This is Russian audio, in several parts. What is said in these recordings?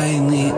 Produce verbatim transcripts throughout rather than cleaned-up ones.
Тайны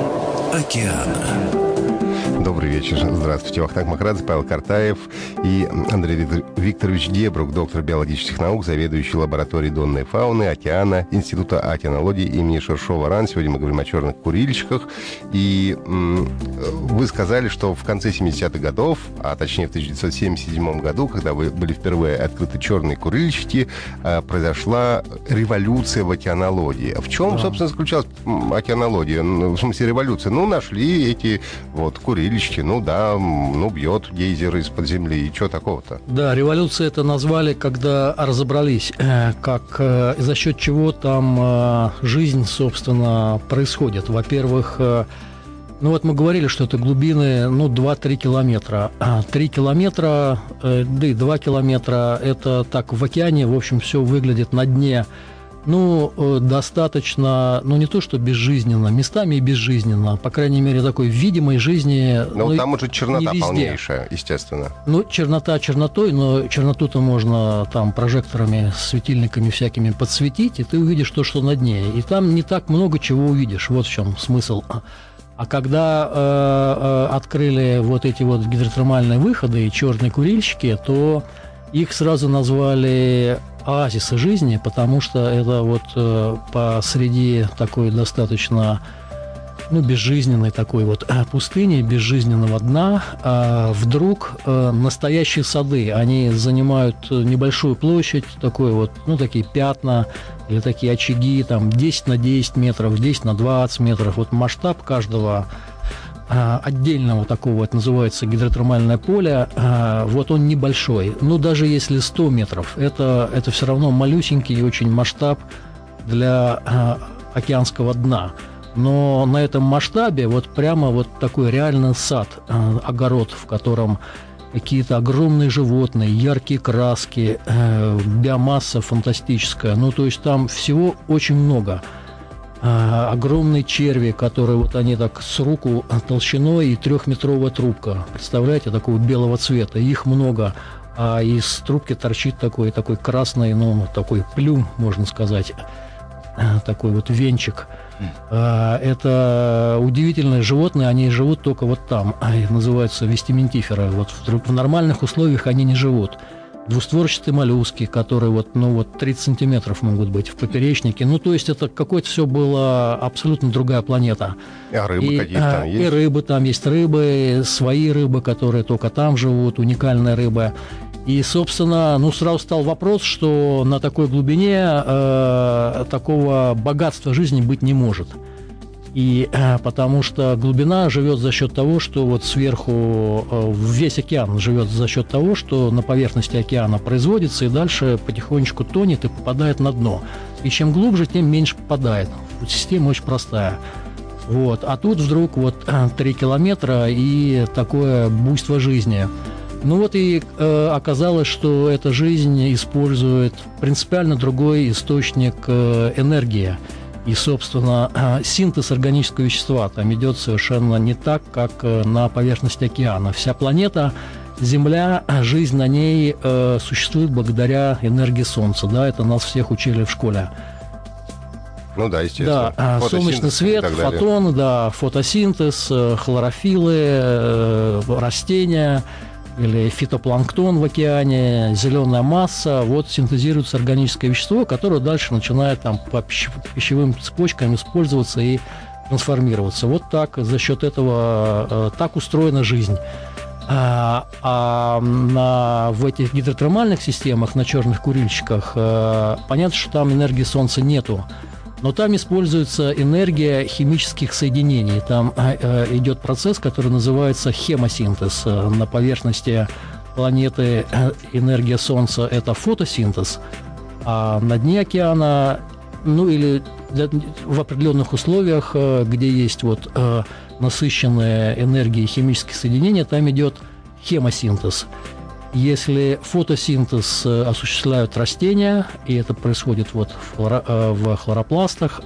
океана. Добрый вечер. Здравствуйте. Вахтанг Махарадзе, Павел Картаев и Андрей Викторович Дебрук, доктор биологических наук, заведующий лабораторией донной фауны, океана, Института океанологии имени Шершова-Ран. Сегодня мы говорим о черных курильщиках. И м- вы сказали, что в конце семидесятых годов, а точнее в тысяча девятьсот семьдесят седьмом году, когда вы были впервые открыты черные курильщики, э, произошла революция в океанологии. В чем, да. собственно, заключалась океанология? В смысле революция? Ну, нашли эти вот курильщики. Ну да, ну бьет гейзер из-под земли, и что такого-то? Да, революция это назвали, когда разобрались, как, за счет чего там жизнь, собственно, происходит. Во-первых, ну вот мы говорили, что это глубины, ну, два-три километра. три километра, да и два километра, это так в океане, в общем, все выглядит на дне. Ну, достаточно, ну, не то, что безжизненно, местами и безжизненно, по крайней мере, такой видимой жизни. Но ну, там уже чернота полнейшая, естественно. Ну, чернота чернотой, но черноту-то можно там прожекторами, светильниками всякими подсветить, и ты увидишь то, что на дне. И там не так много чего увидишь, вот в чем смысл. А когда э, э, открыли вот эти вот гидротермальные выходы и черные курильщики, то их сразу назвали оазисы жизни, потому что это вот э, посреди такой достаточно, ну, безжизненной такой вот э, пустыни, безжизненного дна, э, вдруг э, настоящие сады, они занимают небольшую площадь, такой вот, ну, такие пятна или такие очаги, там, десять на десять метров, десять на двадцать метров, вот масштаб каждого отдельного такого, это называется гидротермальное поле, вот он небольшой. Ну, даже если сто метров, это, это все равно малюсенький очень масштаб для океанского дна. Но на этом масштабе вот прямо вот такой реальный сад, огород, в котором какие-то огромные животные, яркие краски, биомасса фантастическая. Ну, то есть там всего очень много. А, огромные черви, которые вот они так с руку толщиной, и трехметровая трубка. Представляете, такого белого цвета. Их много. А из трубки торчит такой, такой красный, ну, такой плюм, можно сказать. Такой вот венчик. А, это удивительные животные, они живут только вот там. Они называются вестиментиферы. Вот в, в нормальных условиях они не живут. Двустворчатые моллюски, которые вот, ну, вот тридцать сантиметров могут быть в поперечнике. Ну, то есть это какой-то все было абсолютно другая планета. А рыбы и, какие-то там а, есть? И рыбы там есть, рыбы, свои рыбы, которые только там живут, уникальная рыба. И, собственно, ну, сразу стал вопрос, что на такой глубине э, такого богатства жизни быть не может. И э, потому что глубина живет за счет того, что вот сверху э, весь океан живет за счет того, что на поверхности океана производится и дальше потихонечку тонет и попадает на дно. И чем глубже, тем меньше попадает. Вот система очень простая. Вот. А тут вдруг вот три километра и такое буйство жизни. Ну вот и э, оказалось, что эта жизнь использует принципиально другой источник э, энергии. И, собственно, синтез органического вещества там идет совершенно не так, как на поверхности океана. Вся планета, Земля, жизнь на ней э, существует благодаря энергии Солнца. Да, это нас всех учили в школе. Ну да, естественно. Да, солнечный свет, фотоны, да, фотосинтез, хлорофиллы, э, растения или фитопланктон в океане, зеленая масса, вот синтезируется органическое вещество, которое дальше начинает там по пищевым цепочкам использоваться и трансформироваться. Вот так, за счет этого э, так устроена жизнь. А, а на, в этих гидротермальных системах, на черных курильщиках, э, понятно, что там энергии Солнца нету. Но там используется энергия химических соединений. Там э, идет процесс, который называется хемосинтез. На поверхности планеты энергия Солнца – это фотосинтез, а на дне океана, ну или для, в определенных условиях, где есть вот э, насыщенная энергией химические соединения, там идет хемосинтез. Если фотосинтез осуществляют растения, и это происходит вот в, хлоро, в хлоропластах,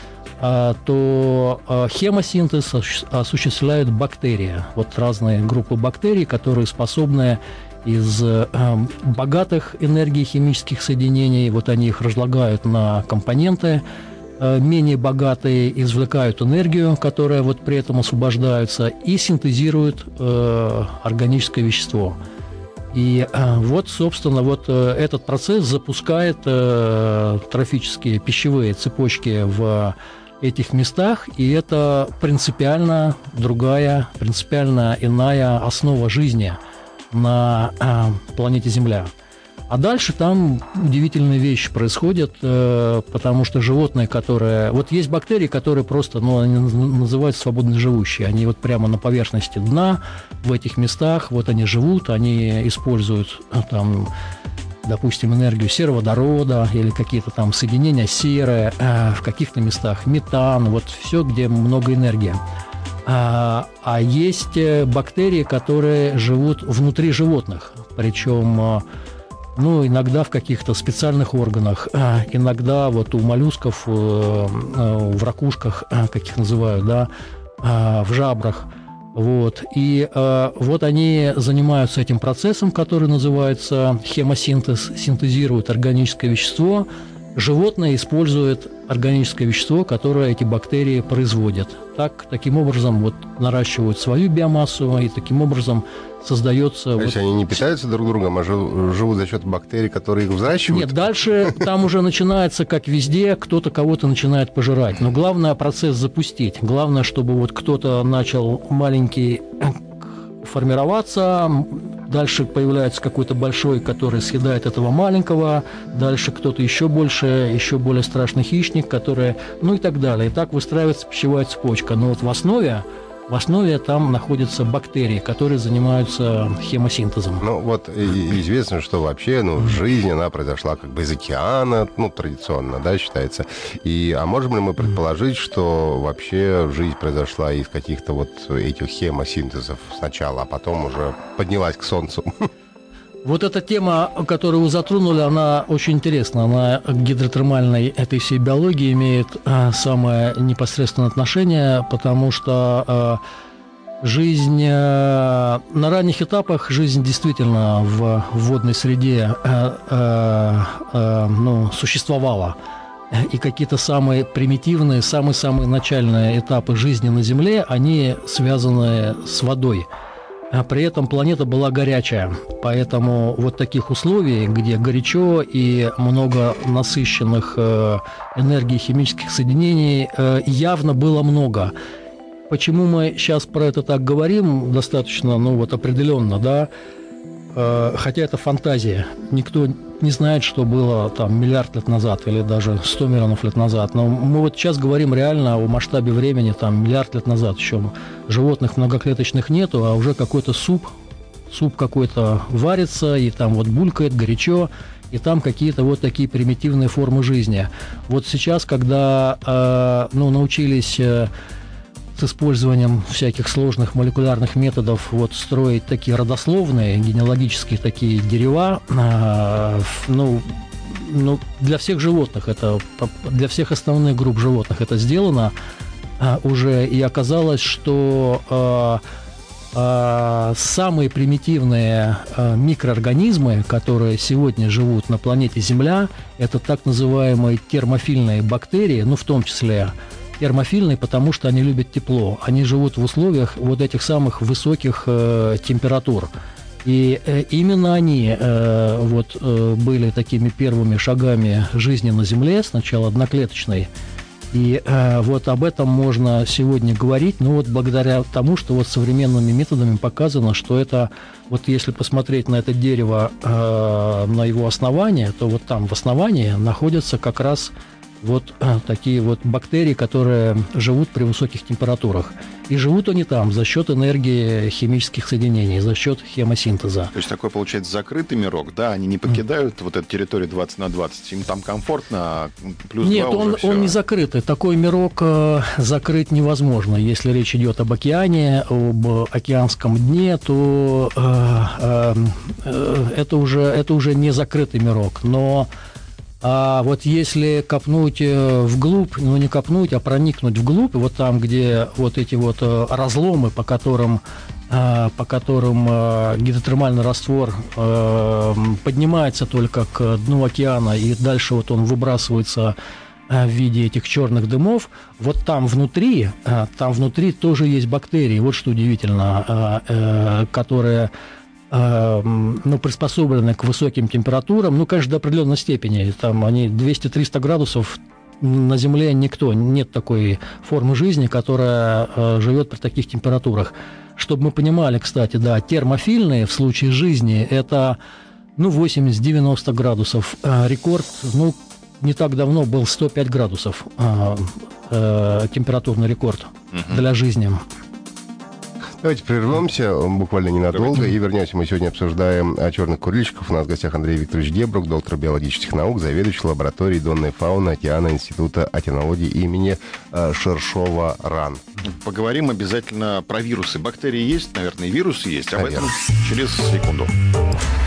то хемосинтез осуществляют бактерии. Вот разные группы бактерий, которые способны из богатых энергий химических соединений, вот они их разлагают на компоненты, менее богатые извлекают энергию, которая вот при этом освобождается, и синтезируют э, органическое вещество. И э, вот, собственно, вот э, этот процесс запускает э, трофические пищевые цепочки в этих местах, и это принципиально другая, принципиально иная основа жизни на э, планете Земля. А дальше там удивительные вещи происходят, э, потому что животные, которые... Вот есть бактерии, которые просто, ну, они называются свободноживущие. Они вот прямо на поверхности дна, в этих местах, вот они живут, они используют там, допустим, энергию сероводорода или какие-то там соединения серы, э, в каких-то местах метан, вот все, где много энергии. А, а есть бактерии, которые живут внутри животных, причем... Ну, иногда в каких-то специальных органах, иногда вот у моллюсков, в ракушках, как их называют, да, в жабрах. Вот. И вот они занимаются этим процессом, который называется хемосинтез, синтезируют органическое вещество. Животное использует органическое вещество, которое эти бактерии производят. Так, таким образом вот наращивают свою биомассу, и таким образом создается... То есть вот... они не питаются друг другом, а живут за счет бактерий, которые их взращивают? Нет, дальше там уже начинается, как везде, кто-то кого-то начинает пожирать. Но главное процесс запустить. Главное, чтобы вот кто-то начал маленький формироваться, дальше появляется какой-то большой, который съедает этого маленького, дальше кто-то еще больше, еще более страшный хищник, который, ну и так далее. И так выстраивается пищевая цепочка. Но вот в основе, в основе там находятся бактерии, которые занимаются хемосинтезом. Ну вот известно, что вообще, ну, жизнь, она произошла как бы из океана, ну, традиционно, да, считается. И, а можем ли мы предположить, что вообще жизнь произошла из каких-то вот этих хемосинтезов сначала, а потом уже поднялась к Солнцу? Вот эта тема, которую вы затронули, она очень интересна. Она к гидротермальной этой всей биологии имеет а, самое непосредственное отношение, потому что а, жизнь а, на ранних этапах, жизнь действительно в водной среде а, а, а, ну, существовала. И какие-то самые примитивные, самые-самые начальные этапы жизни на Земле, они связаны с водой. При этом планета была горячая, поэтому вот таких условий, где горячо и много насыщенных энергией химических соединений, явно было много. Почему мы сейчас про это так говорим, достаточно, ну вот определенно, да, хотя это фантазия, никто не знает, что было там миллиард лет назад или даже сто миллионов лет назад. Но мы вот сейчас говорим реально о масштабе времени, там миллиард лет назад еще животных многоклеточных нету, а уже какой-то суп, суп какой-то варится, и там вот булькает горячо, и там какие-то вот такие примитивные формы жизни. Вот сейчас, когда э, ну, научились... Э, с использованием всяких сложных молекулярных методов вот строить такие родословные, генеалогические такие дерева, э, ну, ну, для всех животных, это, для всех основных групп животных это сделано э, уже, и оказалось, что э, э, самые примитивные э, микроорганизмы, которые сегодня живут на планете Земля, это так называемые термофильные бактерии, ну, в том числе термофильные, потому что они любят тепло. Они живут в условиях вот этих самых высоких э, температур. И э, именно они э, вот, э, были такими первыми шагами жизни на Земле, сначала одноклеточной. И э, вот об этом можно сегодня говорить, ну вот благодаря тому, что вот современными методами показано, что это, вот если посмотреть на это дерево, э, на его основание, то вот там в основании находятся как раз вот а, такие вот бактерии, которые живут при высоких температурах. И живут они там за счет энергии химических соединений, за счет хемосинтеза. То есть такой, получается, закрытый мирок, да? Они не покидают mm. вот эту территорию двадцать на двадцать, им там комфортно, плюс Нет, два он, уже он все. не закрытый. Такой мирок э, закрыть невозможно. Если речь идет об океане, об океанском дне, то э, э, э, это, уже, это уже не закрытый мирок. Но А вот если копнуть вглубь, ну не копнуть, а проникнуть вглубь, вот там, где вот эти вот разломы, по которым, по которым гидротермальный раствор поднимается только к дну океана, и дальше вот он выбрасывается в виде этих черных дымов, вот там внутри, там внутри тоже есть бактерии, вот что удивительно, которые, ну, приспособлены к высоким температурам, ну, конечно, до определенной степени, там они двести-триста градусов, на Земле никто, нет такой формы жизни, которая живет при таких температурах. Чтобы мы понимали, кстати, да, термофильные в случае жизни это, ну, восемьдесят-девяносто градусов, рекорд, ну, не так давно был сто пять градусов э, э, температурный рекорд угу. для жизни. Давайте прервемся буквально ненадолго. Давайте. И вернемся. Мы сегодня обсуждаем о черных курильщиков. У нас в гостях Андрей Викторович Дебрук, доктор биологических наук, заведующий лабораторией донной фауны океана Института океанологии имени э, Шершова РАН. Поговорим обязательно про вирусы. Бактерии есть, наверное, и вирусы есть. Об Наверное. этом через секунду.